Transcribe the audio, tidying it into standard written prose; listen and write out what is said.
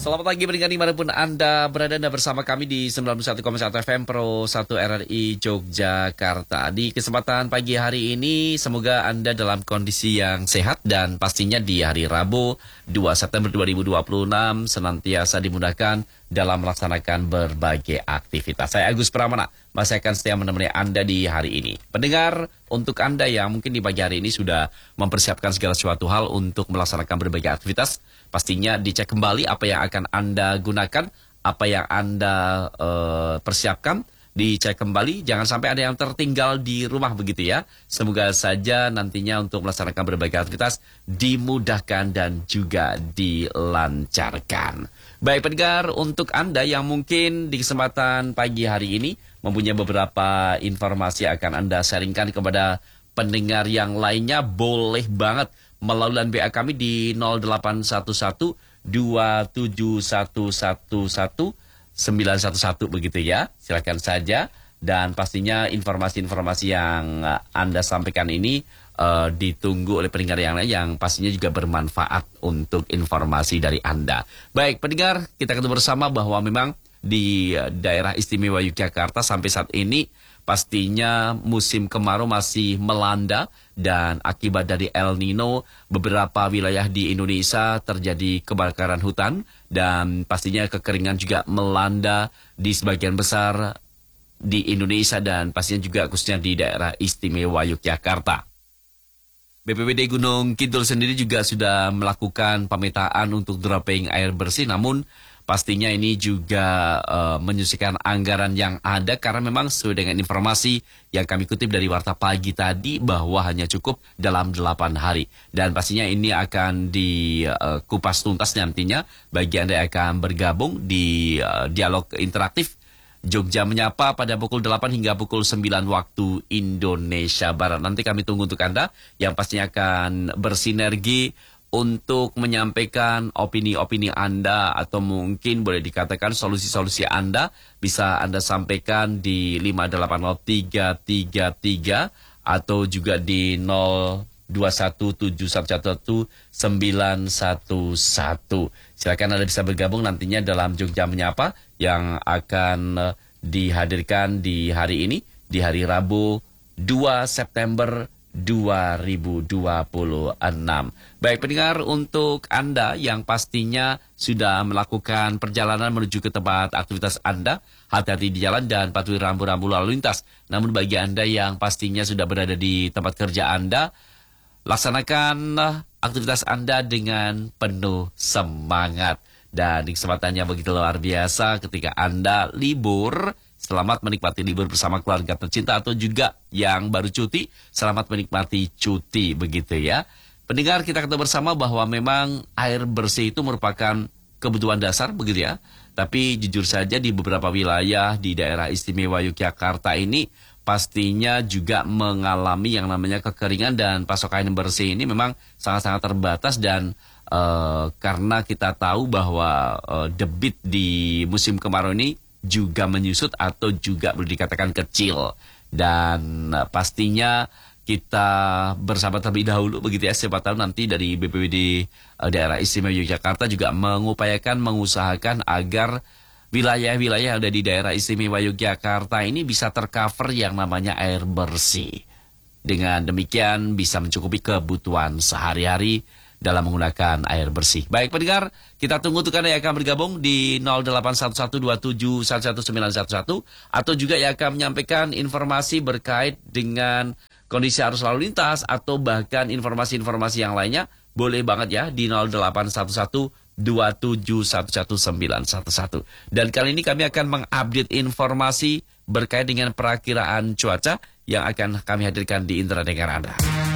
Selamat pagi pendengar dimanapun Anda berada, Anda bersama kami di 91,1 FM Pro 1 RRI Yogyakarta. Di kesempatan pagi hari ini semoga Anda dalam kondisi yang sehat dan pastinya di hari Rabu 2 September 2026 senantiasa dimudahkan dalam melaksanakan berbagai aktivitas. Saya Agus Pramana, masih akan setia menemani Anda di hari ini. Pendengar, untuk Anda yang mungkin di pagi hari ini sudah mempersiapkan segala sesuatu hal untuk melaksanakan berbagai aktivitas, pastinya dicek kembali apa yang akan Anda gunakan, apa yang Anda persiapkan, dicek kembali, jangan sampai ada yang tertinggal di rumah begitu ya. Semoga saja nantinya untuk melaksanakan berbagai aktivitas dimudahkan dan juga dilancarkan. Baik pendengar, untuk Anda yang mungkin di kesempatan pagi hari ini mempunyai beberapa informasi akan Anda sharingkan kepada pendengar yang lainnya, boleh banget melalui line BA kami di 0811 27111 911 begitu ya. Silakan saja, dan pastinya informasi-informasi yang Anda sampaikan ini ditunggu oleh pendengar yang lain yang pastinya juga bermanfaat untuk informasi dari Anda. Baik pendengar, kita ketemu bersama bahwa memang di daerah istimewa Yogyakarta sampai saat ini pastinya musim kemarau masih melanda, dan akibat dari El Nino beberapa wilayah di Indonesia terjadi kebakaran hutan, dan pastinya kekeringan juga melanda di sebagian besar di Indonesia dan pastinya juga khususnya di daerah istimewa Yogyakarta. BPBD Gunung Kidul sendiri juga sudah melakukan pemetaan untuk dropping air bersih, namun pastinya ini juga menyusikan anggaran yang ada karena memang sesuai dengan informasi yang kami kutip dari Warta Pagi tadi bahwa hanya cukup dalam 8 hari. Dan pastinya ini akan dikupas tuntas nantinya bagi Anda yang akan bergabung di dialog interaktif Jogja Menyapa pada pukul 8 hingga pukul 9 waktu Indonesia Barat. Nanti kami tunggu untuk Anda yang pastinya akan bersinergi untuk menyampaikan opini-opini Anda, atau mungkin boleh dikatakan solusi-solusi Anda bisa Anda sampaikan di 5803333 atau juga di 0217111911. Silakan Anda bisa bergabung nantinya dalam Jogja Menyapa yang akan dihadirkan di hari ini, di hari Rabu 2 September 2026. Baik pendengar, untuk Anda yang pastinya sudah melakukan perjalanan menuju ke tempat aktivitas Anda, hati-hati di jalan dan patuhi rambu-rambu lalu lintas. Namun bagi Anda yang pastinya sudah berada di tempat kerja Anda, laksanakan aktivitas Anda dengan penuh semangat. Dan di kesempatan yang begitu luar biasa ketika Anda libur, selamat menikmati libur bersama keluarga tercinta, atau juga yang baru cuti, selamat menikmati cuti begitu ya. Pendengar, kita ketemu bersama bahwa memang air bersih itu merupakan kebutuhan dasar begitu ya. Tapi jujur saja di beberapa wilayah di daerah istimewa Yogyakarta ini pastinya juga mengalami yang namanya kekeringan, dan pasokan air bersih ini memang sangat-sangat terbatas. Dan karena kita tahu bahwa debit di musim kemarau ini juga menyusut atau juga boleh dikatakan kecil, dan pastinya kita bersahabat terlebih dahulu begitu ya. Siapa tahu nanti dari BPBD daerah istimewa Yogyakarta juga mengusahakan agar wilayah-wilayah yang ada di daerah istimewa Yogyakarta ini bisa tercover yang namanya air bersih. Dengan demikian bisa mencukupi kebutuhan sehari-hari dalam menggunakan air bersih. Baik pendengar, kita tunggu untuk Anda yang akan bergabung di 081127111911 atau juga yang akan menyampaikan informasi berkait dengan kondisi arus lalu lintas atau bahkan informasi-informasi yang lainnya. Boleh banget ya di 081127111911. Dan kali ini kami akan mengupdate informasi berkait dengan perakiraan cuaca yang akan kami hadirkan di internet negara Anda.